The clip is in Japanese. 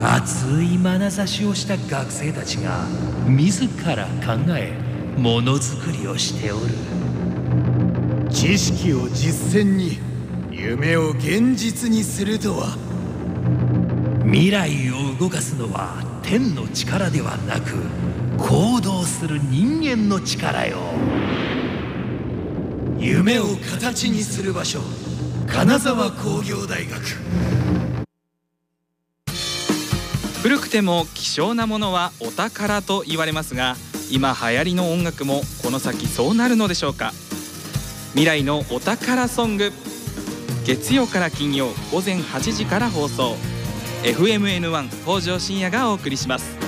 熱い眼差しをした学生たちが自ら考えものづくりをしておる。 知識を実践に、夢を現実にするとは。 未来を動かすのは天の力ではなく、行動する人間の力よ。夢を形にする場所、金沢工業大学。 古くても希少なものはお宝と言われますが、今流行りの音楽もこの先そうなるのでしょうか。未来のお宝ソング、月曜から金曜午前8時から放送。 FMN1 北条深夜がお送りします。